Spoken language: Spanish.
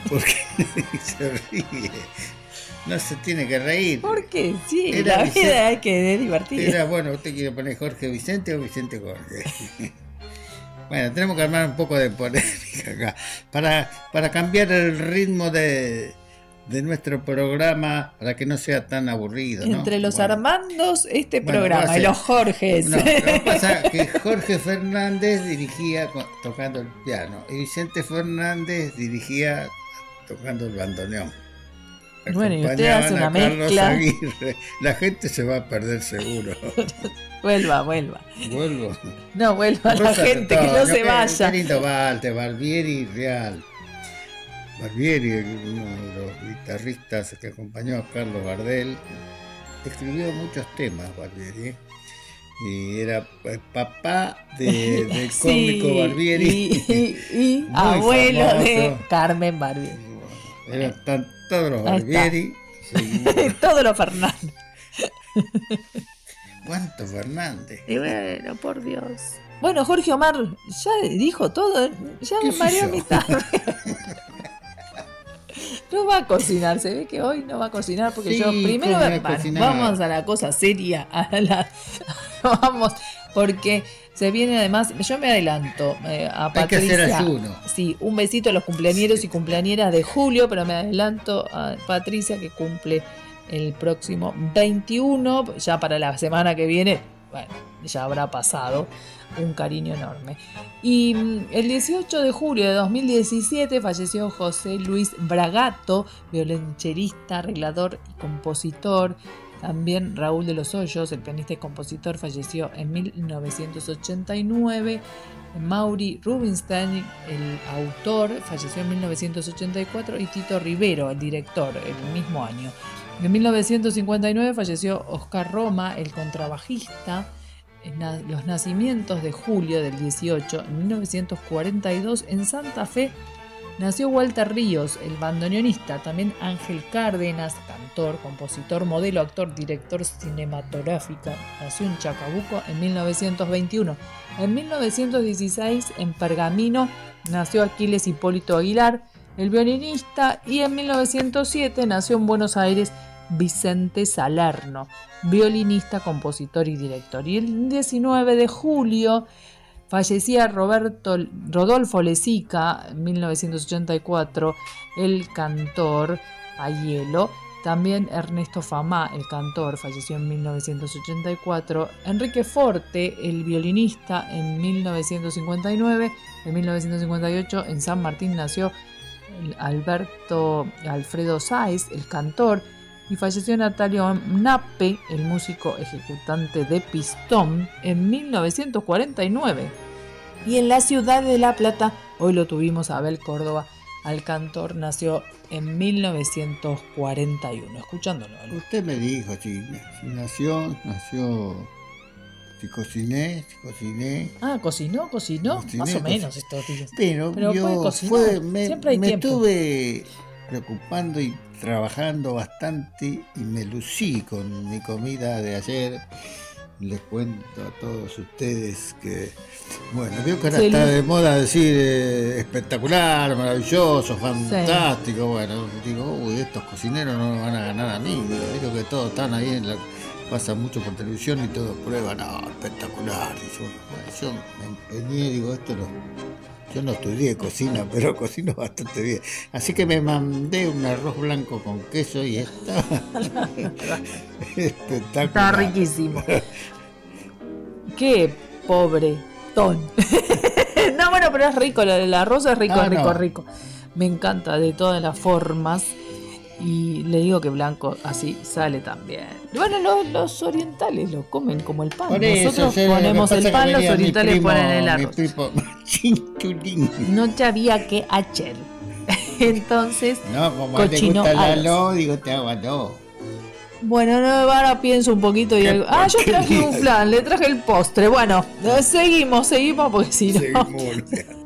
Porque se ríe. No se tiene que reír. ¿Por qué? Sí, Era la Vicente- vida hay que divertir. Era bueno, ¿usted quiere poner Jorge Vicente o Vicente Jorge? Bueno, tenemos que armar un poco de polémica acá. Para cambiar el ritmo de nuestro programa, para que no sea tan aburrido, ¿no? Entre los Bueno. Armandos, este Bueno, programa, va a ser- y los Jorges. No, lo que pasa es que Jorge Fernández dirigía tocando el piano y Vicente Fernández dirigía tocando el bandoneón. Bueno, y usted hace una Acompañaban a Carlos mezcla. Aguirre. La gente se va a perder seguro. Vuelva. Vuelvo. No, vuelva la Rosa gente, que no Antonio, se qué vaya. lindo Walter, Barbieri Real. Barbieri, uno de los guitarristas que acompañó a Carlos Gardel, escribió muchos temas, Barbieri. Y era el papá del cómico Sí, Barbieri. y Muy abuelo famoso. de Carmen Barbieri. Están todos los Ahí está. Barbieri. Seguimos. Todo lo Fernández. ¿Cuánto Fernández? Y bueno, por Dios. Bueno, Jorge Omar ya dijo todo. Ya ¿Qué me sé mareó yo? mi tarde. No va a cocinar, se ve que hoy no va a cocinar porque Sí, yo primero ¿cómo va a cocinar? vamos a la cosa seria, vamos, porque se viene además, yo me adelanto a Hay que hacer Patricia. ayuno. Sí, un besito a los cumpleañeros y cumpleañeras de julio, pero me adelanto a Patricia que cumple el próximo 21, ya para la semana que viene, bueno, ya habrá pasado. Un cariño enorme. Y el 18 de julio de 2017 falleció José Luis Bragato, violonchelista, arreglador y compositor. También Raúl de los Hoyos, el pianista y compositor, falleció en 1989. Mauri Rubinstein, el autor, falleció en 1984. Y Tito Rivero, el director, el mismo año. En 1959 falleció Oscar Roma, el contrabajista. Los nacimientos de julio del 18, en 1942, en Santa Fe, nació Walter Ríos, el bandoneonista. También Ángel Cárdenas, cantor, compositor, modelo, actor, director cinematográfico, nació en Chacabuco en 1921. En 1916, en Pergamino, nació Aquiles Hipólito Aguilar, el violinista, y en 1907 nació en Buenos Aires Vicente Salerno, violinista, compositor y director. Y el 19 de julio fallecía Rodolfo Lezica, en 1984, el cantor a hielo. También Ernesto Famá, el cantor, falleció en 1984. Enrique Forte, el violinista, en 1959. En 1958 en San Martín nació Alfredo Sáez, el cantor. Y falleció Natalio Nape, el músico ejecutante de pistón, en 1949. Y en la ciudad de La Plata, hoy lo tuvimos a Abel Córdoba, al cantor, nació en 1941. Escuchándolo. Usted me dijo, si nació, si cociné. Ah, cocinó, más o menos estos días. Pero puede yo cocinar, siempre hay me tiempo. estuve preocupando y trabajando bastante y me lucí con mi comida de ayer. Les cuento a todos ustedes que, bueno, veo que ahora Sí, está de moda decir espectacular, maravilloso, fantástico. Sí. Bueno, digo, uy, estos cocineros no me van a ganar a mí. Digo que todos están ahí, pasan mucho por televisión y todos prueban, espectacular. Y yo me empeñé, digo, yo no estudié cocina, pero cocino bastante bien. Así que me mandé un arroz blanco con queso y está espectacular. Está riquísimo. Qué pobretón. No, bueno, pero es rico, el arroz es rico, rico. Me encanta de todas las formas. Y le digo que blanco así sale también. Bueno, los orientales lo comen como el pan. Por Nosotros eso, ponemos el pan, los orientales ponen el arroz. No sabía que ayer. Entonces, no, como cochino te gusta Lalo, digo, te hago no. Bueno, no, ahora pienso un poquito y algo. Yo traje un flan, le traje el postre. Bueno, seguimos porque si no.